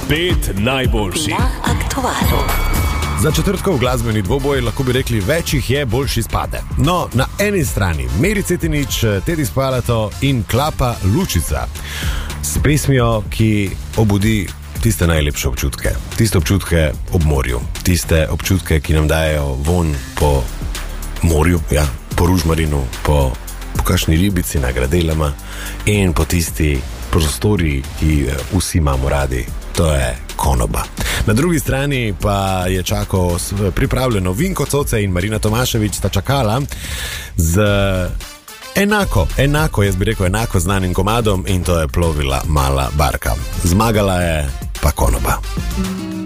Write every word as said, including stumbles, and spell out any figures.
Pet najboljših na aktualu. Za četrtkov glasbeni dvoboj lahko bi rekli, več jih je, boljši spade. No, na eni strani Meri Cetinič, Tedi Spalato in Klapa Lučica s pesmijo, ki obudi tiste najlepše občutke. Tiste občutke ob morju, tiste občutke, ki nam dajo vonj po morju, ja, po ružmarinu, po, po kakšni ribici na gradelama in po tisti prostori, ki vsi imamo radi. To je konoba. Na drugi strani pa je čakal pripravljeno Vinko Coce in Marina Tomašević sta čakala z enako, enako, jaz bi rekel, enako znanim komadom in to je Plovila mala barka. Zmagala je pa konoba.